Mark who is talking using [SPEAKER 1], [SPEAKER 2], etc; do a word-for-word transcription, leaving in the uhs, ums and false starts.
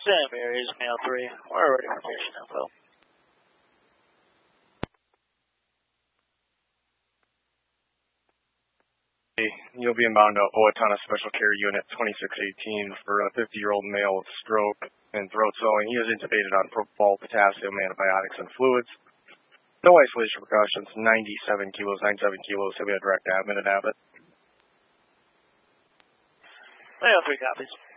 [SPEAKER 1] Sam Aries, Mail three. We're ready for patient info.
[SPEAKER 2] You'll be inbound to Owatonna Special Care Unit twenty-six eighteen for a fifty-year-old male with stroke and throat swelling. He is intubated on propofol, potassium, antibiotics, and fluids. No isolation precautions, ninety-seven kilos, ninety-seven kilos. He'll be a direct admit at Abbott.
[SPEAKER 1] Mail three copies.